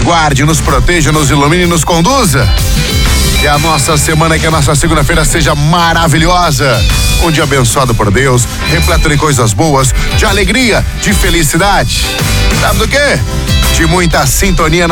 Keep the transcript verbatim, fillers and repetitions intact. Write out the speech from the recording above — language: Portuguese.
guarde, nos proteja, nos ilumine e nos conduza. Que a nossa semana, que a nossa segunda-feira seja maravilhosa. Um dia abençoado por Deus, repleto de coisas boas, de alegria, de felicidade. Sabe do quê? De muita sintonia.